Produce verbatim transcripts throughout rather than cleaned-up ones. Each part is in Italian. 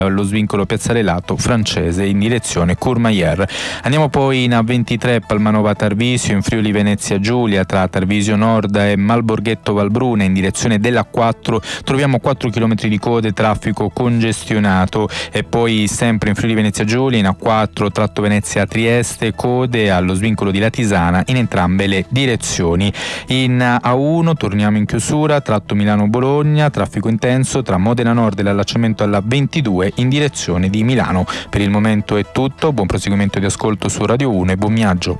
allo svincolo Piazzale Lato francese in direzione Courmayeur. Andiamo poi in A ventitré Palmanova Tarvisio in Friuli Venezia Giulia tra Tarvisio Nord e Malborghetto Valbruna in direzione della quattro troviamo quattro chilometri di code, traffico congestionato. E poi sempre in Friuli Venezia Giulia in A quattro tratto Venezia Trieste, code allo svincolo di Latisana in entrambe le direzioni. In A uno torniamo in chiusura tratto Milano Bologna, traffico intenso tra Modena Nord e l'allacciamento alla ventidue in direzione di Milano. Per il momento è tutto, buon proseguimento di ascolto su Radio uno e buon viaggio.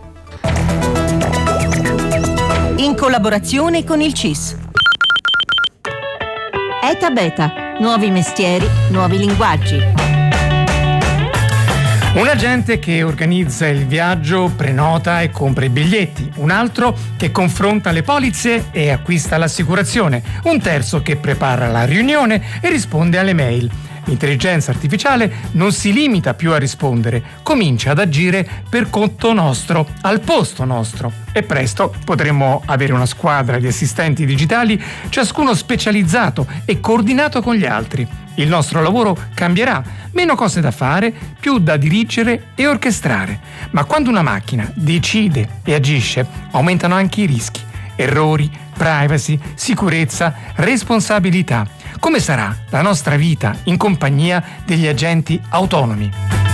In collaborazione con il C I S. Eta Beta, nuovi mestieri, nuovi linguaggi. Un agente che organizza il viaggio, prenota e compra i biglietti, un altro che confronta le polizze e acquista l'assicurazione, un terzo che prepara la riunione e risponde alle mail. L'intelligenza artificiale non si limita più a rispondere, comincia ad agire per conto nostro, al posto nostro. E presto potremo avere una squadra di assistenti digitali, ciascuno specializzato e coordinato con gli altri. Il nostro lavoro cambierà, meno cose da fare, più da dirigere e orchestrare. Ma quando una macchina decide e agisce, aumentano anche i rischi. Errori, privacy, sicurezza, responsabilità. Come sarà la nostra vita in compagnia degli agenti autonomi?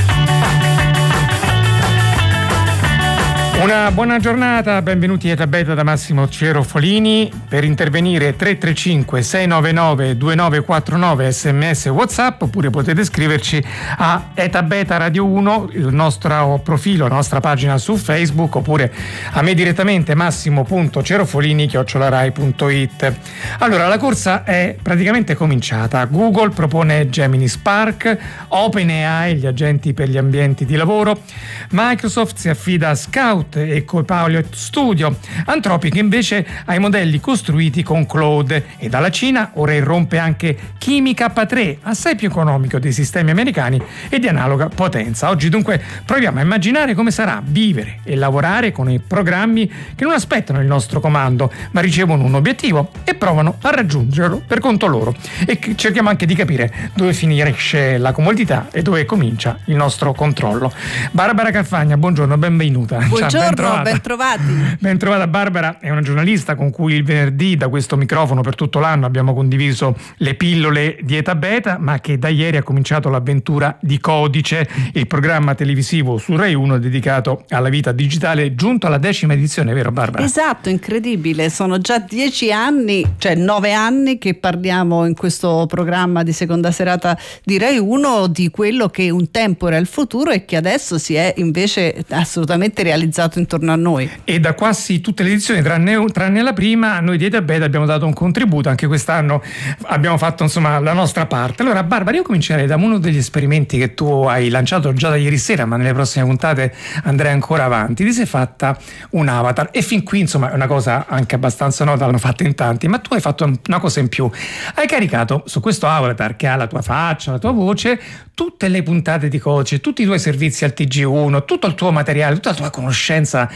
Una buona giornata, benvenuti a Eta Beta da Massimo Cerofolini. Per intervenire tre tre cinque sei nove nove due nove quattro nove sms WhatsApp, oppure potete scriverci a Eta Beta Radio uno, il nostro profilo, la nostra pagina su Facebook, oppure a me direttamente massimo.cerofolini chiocciola rai punto it. Allora, la corsa è praticamente cominciata. Google propone Gemini Spark, OpenAI gli agenti per gli ambienti di lavoro, Microsoft si affida a Scout e Copilot Studio, Anthropic invece ai modelli costruiti con Claude, e dalla Cina ora irrompe anche Kimi K tre, assai più economico dei sistemi americani e di analoga potenza. Oggi dunque proviamo a immaginare come sarà vivere e lavorare con i programmi che non aspettano il nostro comando, ma ricevono un obiettivo e provano a raggiungerlo per conto loro, e cerchiamo anche di capire dove finisce la comodità e dove comincia il nostro controllo. Barbara Carfagna, buongiorno, benvenuta. Buongiorno. Ben trovata. ben trovati. Ben trovata Barbara, è una giornalista con cui il venerdì da questo microfono per tutto l'anno abbiamo condiviso le pillole di Eta Beta, ma che da ieri ha cominciato l'avventura di Codice, il programma televisivo su Rai uno dedicato alla vita digitale, giunto alla decima edizione, vero Barbara? Esatto, incredibile, sono già dieci anni, cioè nove anni che parliamo in questo programma di seconda serata di Rai uno di quello che un tempo era il futuro e che adesso si è invece assolutamente realizzato intorno a noi. E da quasi tutte le edizioni, tranne, tranne la prima, noi di Eta Beta abbiamo dato un contributo, anche quest'anno abbiamo fatto insomma la nostra parte. Allora Barbara, io comincerei da uno degli esperimenti che tu hai lanciato già da ieri sera, ma nelle prossime puntate andrei ancora avanti. Ti sei fatta un avatar, e fin qui insomma è una cosa anche abbastanza nota, l'hanno fatta in tanti, ma tu hai fatto una cosa in più. Hai caricato su questo avatar, che ha la tua faccia, la tua voce, tutte le puntate di Codice, tutti i tuoi servizi al T G uno, tutto il tuo materiale, tutta la tua conoscenza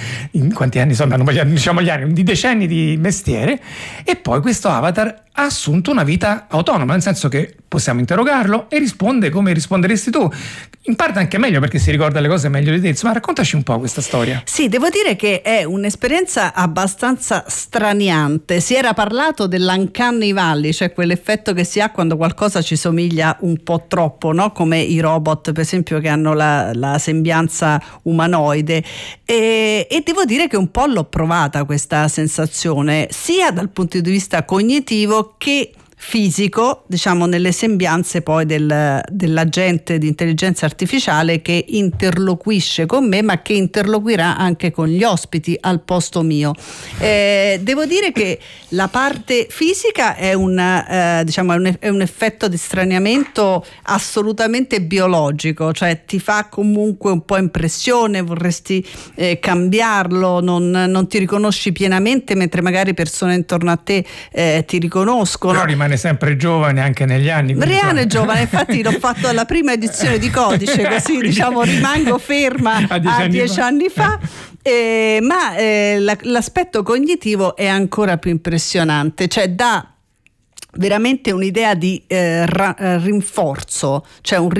in quanti anni sono, diciamo gli anni, di decenni di mestiere, e poi questo avatar ha assunto una vita autonoma, nel senso che possiamo interrogarlo e risponde come risponderesti tu, in parte anche meglio perché si ricorda le cose meglio di te. Insomma, raccontaci un po' questa storia. Sì, devo dire che è un'esperienza abbastanza straniante. Si era parlato dell'uncanny valley, cioè quell'effetto che si ha quando qualcosa ci somiglia un po' troppo, no? Come i robot per esempio che hanno la, la sembianza umanoide, e, e devo dire che un po' l'ho provata questa sensazione, sia dal punto di vista cognitivo che fisico, diciamo nelle sembianze poi del, dell'agente di intelligenza artificiale che interloquisce con me, ma che interloquirà anche con gli ospiti al posto mio. Eh, devo dire che la parte fisica è un, eh, diciamo, è un, è un effetto di straniamento assolutamente biologico, cioè ti fa comunque un po' impressione, vorresti eh, cambiarlo, non, non ti riconosci pienamente, mentre magari persone intorno a te eh, ti riconoscono. Però rimane sempre giovane anche negli anni. Rimane giovane, infatti l'ho fatto alla prima edizione di Codice, così diciamo rimango ferma a dieci, a anni, dieci fa. anni fa. Eh, ma eh, la, l'aspetto cognitivo è ancora più impressionante, cioè dà veramente un'idea di eh, ra- rinforzo, cioè un